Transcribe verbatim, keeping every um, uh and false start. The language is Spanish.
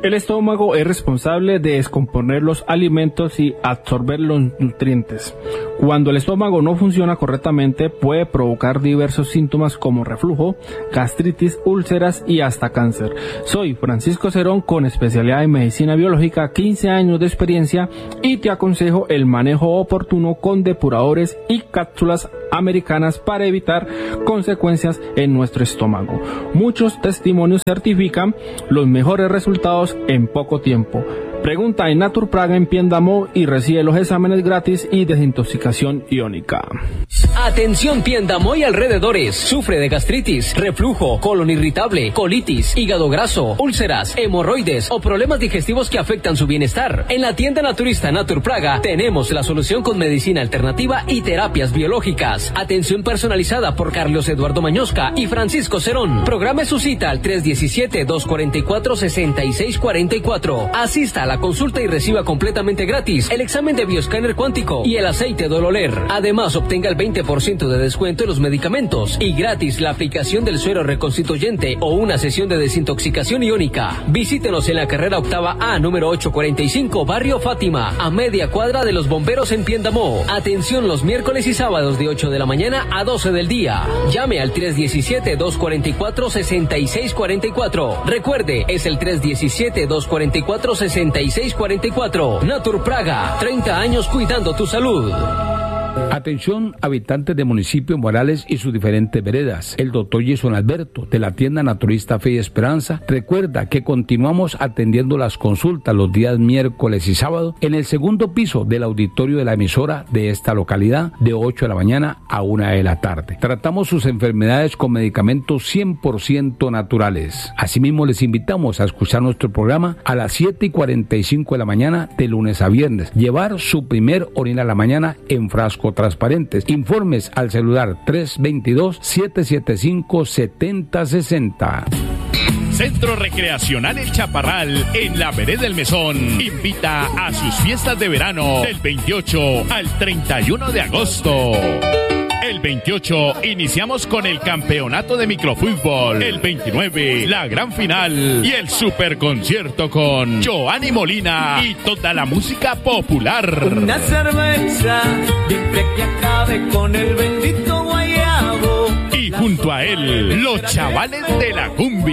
El estómago es responsable de descomponer los alimentos y absorber los nutrientes. Cuando el estómago no funciona correctamente, puede provocar diversos síntomas como reflujo, gastritis, úlceras y hasta cáncer. Soy Francisco Cerón, con especialidad en medicina biológica, quince años de experiencia, y te aconsejo el manejo oportuno con depuradores y cápsulas americanas para evitar consecuencias en nuestro estómago. Muchos testimonios certifican los mejores resultados en poco tiempo. Pregunta en Naturpraga en Piendamó y recibe los exámenes gratis y desintoxicación iónica. Atención Piendamó y alrededores. Sufre de gastritis, reflujo, colon irritable, colitis, hígado graso, úlceras, hemorroides o problemas digestivos que afectan su bienestar. En la tienda naturista Naturpraga tenemos la solución con medicina alternativa y terapias biológicas. Atención personalizada por Carlos Eduardo Mañosca y Francisco Cerón. Programe su cita al tres uno siete, dos cuatro cuatro, seis seis cuatro cuatro. Asista a la consulta y reciba completamente gratis el examen de bioescáner cuántico y el aceite Dololer. Además, obtenga el veinte por ciento de descuento en los medicamentos y gratis la aplicación del suero reconstituyente o una sesión de desintoxicación iónica. Visítenos en la carrera octava A, número ochocientos cuarenta y cinco, Barrio Fátima, a media cuadra de los bomberos en Piendamó. Atención los miércoles y sábados de ocho de la mañana a doce del día. Llame al tres uno siete, dos cuatro cuatro, seis seis cuatro cuatro. Recuerde, es el tres uno siete, dos cuatro cuatro, seis seis cuatro cuatro. Naturpraga, treinta años cuidando tu salud. Atención, habitantes de municipio Morales y sus diferentes veredas. El doctor Jason Alberto, de la tienda Naturista Fe y Esperanza, recuerda que continuamos atendiendo las consultas los días miércoles y sábado en el segundo piso del auditorio de la emisora de esta localidad, de ocho de la mañana a una de la tarde. Tratamos sus enfermedades con medicamentos cien por ciento naturales. Asimismo, les invitamos a escuchar nuestro programa a las siete y cuarenta y cinco de la mañana de lunes a viernes. Llevar su primer orina a la mañana en frasco transparentes. Informes al celular tres dos dos, siete siete cinco, siete cero seis cero. Centro Recreacional El Chaparral, en la Vereda del Mesón, invita a sus fiestas de verano del veintiocho al treinta y uno de agosto. El veintiocho iniciamos con el campeonato de microfútbol. El veintinueve, la gran final y el superconcierto con Joanny Molina y toda la música popular. Una cerveza siempre que acabe con el bendito guayabo. Y junto a él, los chavales de la cumbia.